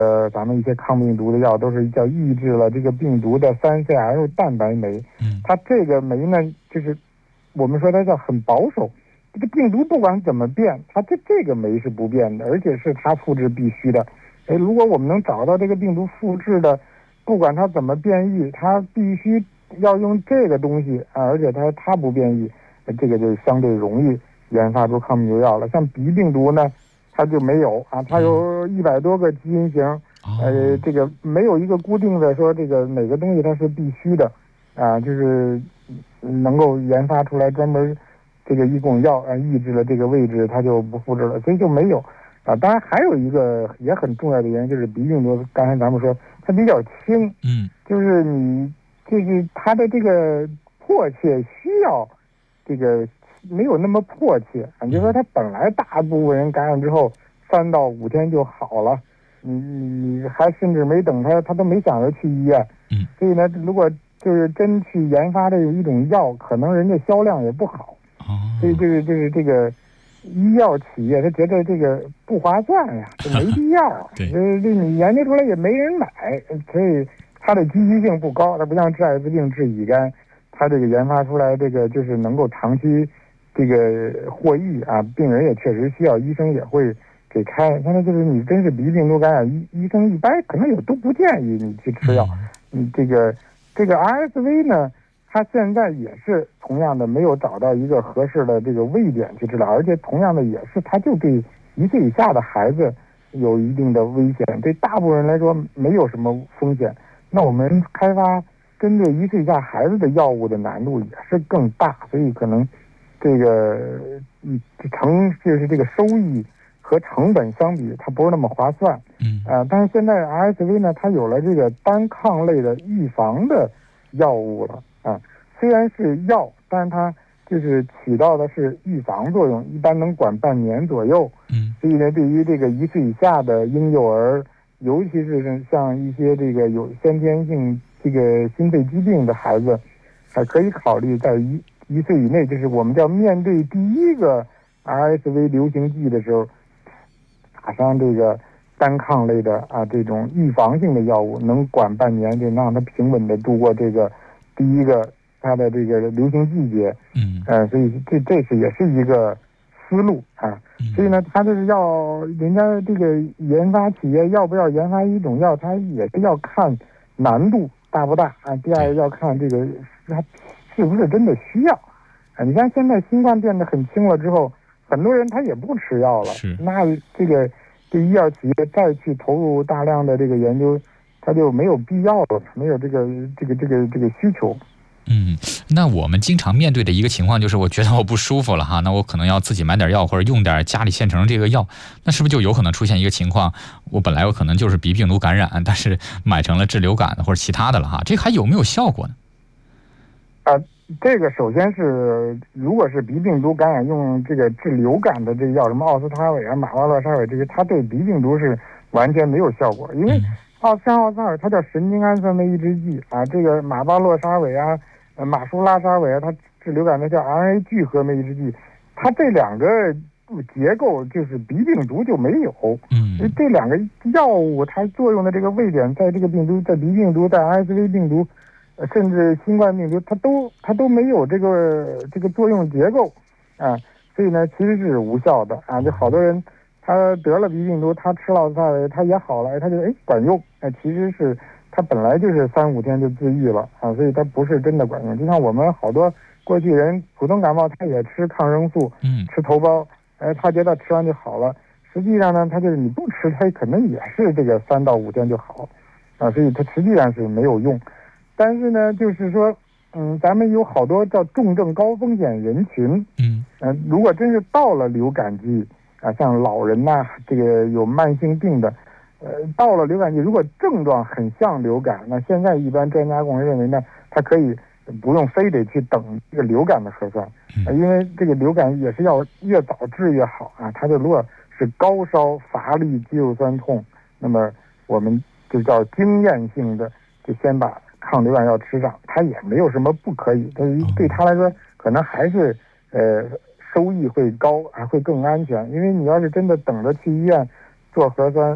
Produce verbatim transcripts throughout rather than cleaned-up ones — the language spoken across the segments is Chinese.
呃，咱们一些抗病毒的药都是叫抑制了这个病毒的 三 C L 蛋白酶。 嗯， 它这个酶呢，就是我们说它叫很保守，这个病毒不管怎么变，它这这个酶是不变的，而且是它复制必须的。哎，如果我们能找到这个病毒复制的，不管它怎么变异，它必须要用这个东西啊，而且它它不变异，这个就相对容易研发出抗病毒药了。像鼻病毒呢，它就没有啊，它有一百多个基因型，呃，这个没有一个固定的说这个哪个东西它是必须的，啊，就是能够研发出来专门这个一种药啊抑制了这个位置，它就不复制了，所以就没有啊。当然还有一个也很重要的原因就是鼻病毒，刚才咱们说它比较轻， 嗯， 就是你就是它的这个迫切需要这个。没有那么迫切啊，就是说他本来大部分人感染之后三到五天就好了，你你还甚至没等他，他都没想着去医院。 嗯， 所以呢，如果就是真去研发这一种药，可能人家销量也不好。 哦， 所以这个这个这个医药企业他觉得这个不划算呀，这没必要。 对， 这这你研究出来也没人买，所以它的积极性不高，它不像治艾滋病、治乙肝，它这个研发出来这个就是能够长期。这个获益啊，病人也确实需要，医生也会给开。现在就是你真是鼻病毒感染，医医生一般可能也都不建议你去吃药。嗯，这个这个 R S V 呢，它现在也是同样的没有找到一个合适的这个位点去治疗，而且同样的也是它就对一岁以下的孩子有一定的危险，对大部分人来说没有什么风险。那我们开发针对一岁以下孩子的药物的难度也是更大，所以可能。这个嗯成就是这个收益和成本相比，它不是那么划算。 嗯啊、呃，但是现在 R S V 呢，它有了这个单抗类的预防的药物了啊。虽然是药，但是它就是起到的是预防作用，一般能管半年左右。 嗯， 所以呢，对于这个一岁以下的婴幼儿，尤其是像一些这个有先天性这个心肺疾病的孩子，还可以考虑在一。一岁以内，就是我们叫面对第一个 R S V 流行季的时候，打上这个单抗类的啊这种预防性的药物，能管半年，就让它平稳的度过这个第一个它的这个流行季节。 嗯， 呃，所以这这是也是一个思路啊。所以呢，它就是要人家这个研发企业要不要研发一种药，它也是要看难度大不大啊。第二要看这个它。是不是真的需要？啊，你看现在新冠变得很轻了之后，很多人他也不吃药了。 是， 那这个这医药企业再去投入大量的这个研究，它就没有必要了，没有这个这个这个这个需求。 嗯，那我们经常面对的一个情况就是，我觉得我不舒服了哈，那我可能要自己买点药或者用点家里现成这个药，那是不是就有可能出现一个情况，我本来我可能就是鼻病毒感染，但是买成了治流感的或者其他的了哈？这还有没有效果呢？ 啊、呃，这个首先是，如果是鼻病毒感染用这个治流感的这个药，什么奥司他韦啊、马巴洛沙韦这些，它对鼻病毒是完全没有效果，因为奥像奥司他韦它叫神经氨酸酶抑制剂啊，这个马巴洛沙韦啊、马舒拉沙韦啊，它治流感的叫 R N A 聚合酶抑制剂，它这两个结构就是鼻病毒就没有， 嗯， 所以这两个药物它作用的这个位点，在这个病毒，在鼻病毒，在 R S V 病毒。甚至新冠病毒，它都它都没有这个这个作用结构啊，所以呢，其实是无效的啊。就好多人他得了鼻病毒，他吃了奥司他韦，他也好了，他就哎管用，哎，其实是他本来就是三五天就自愈了啊，所以它不是真的管用。就像我们好多过去人普通感冒，他也吃抗生素， 嗯， 吃头孢，哎，他觉得吃完就好了，实际上呢，他就是你不吃，他可能也是这个三到五天就好啊，所以它实际上是没有用。但是呢，就是说，嗯，咱们有好多叫重症高风险人群， 嗯， 呃，如果真是到了流感季啊，像老人呐、啊，这个有慢性病的，呃，到了流感季，如果症状很像流感，那现在一般专家共识认为呢，他可以不用非得去等这个流感的核酸，啊，因为这个流感也是要越早治越好啊。它的如果是高烧、乏力、肌肉酸痛，那么我们就叫经验性的，就先把抗流感药吃上，它也没有什么不可以，但是对他来说可能还是呃收益会高，还会更安全。因为你要是真的等着去医院做核酸，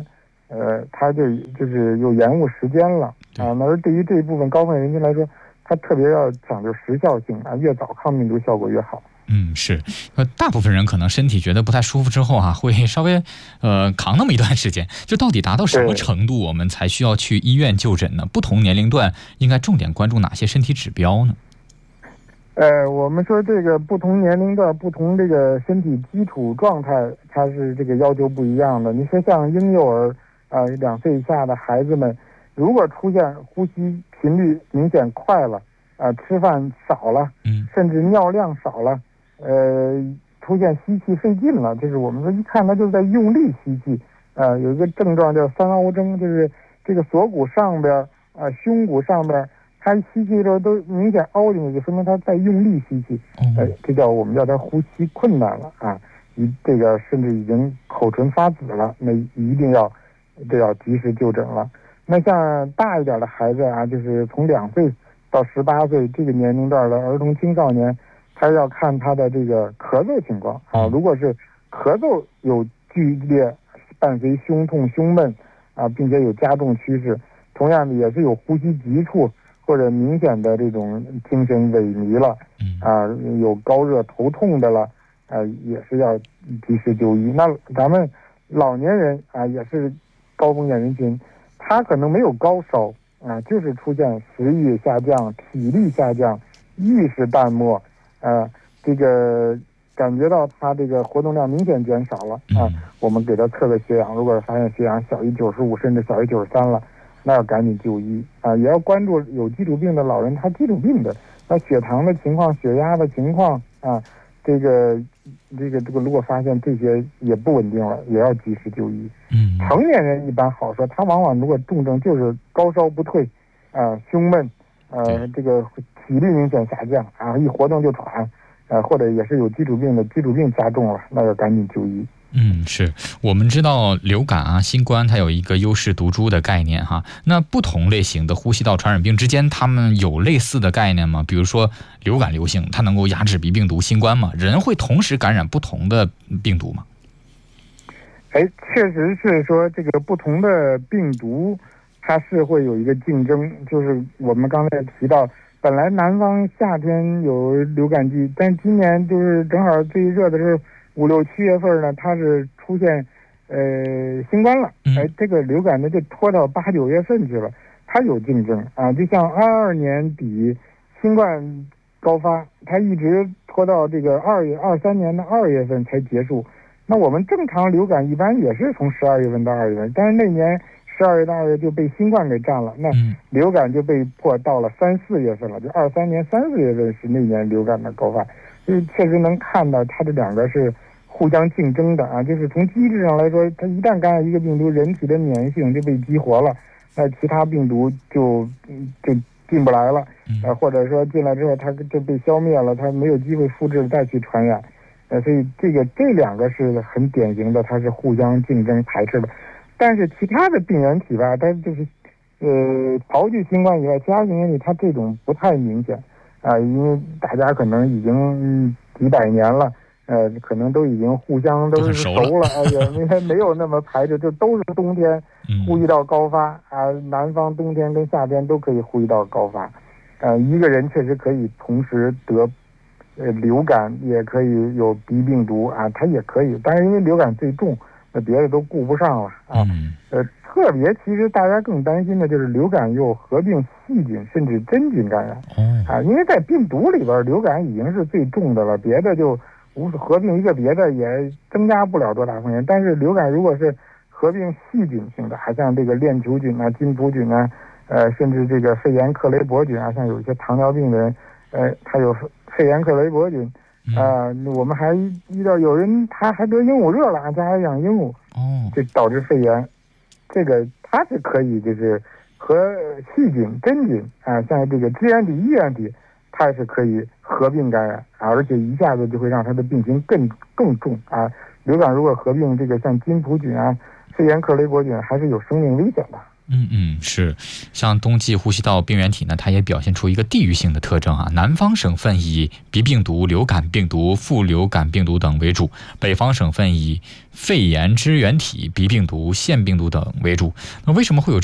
呃，它就就是有延误时间了啊。那而对于这一部分高风险人群来说，它特别要讲究时效性啊，越早抗病毒效果越好。 嗯，是，呃，大部分人可能身体觉得不太舒服之后啊，会稍微呃扛那么一段时间。就到底达到什么程度，我们才需要去医院就诊呢？不同年龄段应该重点关注哪些身体指标呢？ 呃，我们说这个不同年龄段、不同这个身体基础状态，它是这个要求不一样的。你说像婴幼儿啊、呃，两岁以下的孩子们，如果出现呼吸频率明显快了，啊、呃，吃饭少了， 嗯， 甚至尿量少了。呃，出现吸气费劲了，就是我们说一看他就是在用力吸气，呃，有一个症状叫三凹征，就是这个锁骨上边啊、呃、胸骨上边，他吸气的时候都明显凹进去，就说明他在用力吸气，呃，这叫我们叫他呼吸困难了啊，一这个甚至已经口唇发紫了，那一定要这要及时就诊了。那像大一点的孩子啊，就是从两岁到十八岁这个年龄段的儿童青少年。他要看他的这个咳嗽情况啊，如果是咳嗽有剧烈，伴随胸痛、胸闷啊，并且有加重趋势，同样的也是有呼吸急促或者明显的这种精神萎靡了啊，有高热头痛的了啊，也是要及时就医。那咱们老年人啊，也是高风险人群，他可能没有高烧啊，就是出现食欲下降、体力下降、意识淡漠。呃，这个感觉到他这个活动量明显减少了啊，我们给他测个血氧，如果发现血氧小于九十五，甚至小于九十三了，那要赶紧就医啊，也要关注有基础病的老人，他基础病的，那血糖的情况、血压的情况啊，这个这个这个，如果发现这些也不稳定了，也要及时就医。 嗯， 成年人一般好说，他往往如果重症就是高烧不退啊，胸闷，呃，这个。体力明显下降啊，一活动就喘，呃，或者也是有基础病的，基础病加重了，那要赶紧就医。 嗯，是我们知道流感啊、新冠它有一个优势毒株的概念哈。那不同类型的呼吸道传染病之间，它们有类似的概念吗？比如说流感流行，它能够压制鼻病毒、新冠吗？人会同时感染不同的病毒吗？ 哎，确实是说这个不同的病毒，它是会有一个竞争，就是我们刚才提到。本来南方夏天有流感季，但今年就是正好最热的是五六七月份呢，它是出现呃新冠了，哎，这个流感呢就拖到八九月份去了，它有竞争啊，就像二二年底新冠高发，它一直拖到这个二月二三年的二月份才结束。那我们正常流感一般也是从十二月份到二月份，但是那年。十二月到二月就被新冠给占了，那流感就被迫到了三四月份了，就二三年三四月份是那年流感的高发，所以确实能看到它这两个是互相竞争的啊。就是从机制上来说，它一旦感染一个病毒，人体的免疫系统就被激活了，那其他病毒就就进不来了，呃，或者说进来之后它就被消灭了，它没有机会复制再去传染，呃，所以这个这两个是很典型的，它是互相竞争排斥的。但是其他的病原体吧，它就是，呃，刨去新冠以外，其他病原体它这种不太明显啊，因为大家可能已经几百年了，呃，可能都已经互相都是熟了，哎呀，因为没有那么排斥，就都是冬天呼吸道高发啊，南方冬天跟夏天都可以呼吸道高发，呃，一个人确实可以同时得，呃，流感也可以有鼻病毒啊，它也可以，但是因为流感最重。那别的都顾不上了啊，呃，特别其实大家更担心的就是流感又合并细菌甚至真菌感染，啊，因为在病毒里边，流感已经是最重的了，别的就无合并一个别的也增加不了多大风险。但是流感如果是合并细菌性的，还像这个链球菌啊、金葡菌啊，呃，甚至这个肺炎克雷伯菌啊，像有一些糖尿病的人，呃，他有肺炎克雷伯菌。啊、呃，我们还遇到有人他还得鹦鹉热了，家还养鹦鹉， 哦， 这导致肺炎，这个它是可以就是和细菌、真菌啊，像这个支原体、衣原体，它是可以合并感染啊，而且一下子就会让它的病情更更重啊。流感如果合并这个像金葡菌啊、肺炎克雷伯菌，还是有生命危险的。 嗯嗯，是，像冬季呼吸道病原体呢，它也表现出一个地域性的特征啊。南方省份以鼻病毒、流感病毒、副流感病毒等为主，北方省份以肺炎支原体、鼻病毒、腺病毒等为主。那为什么会有这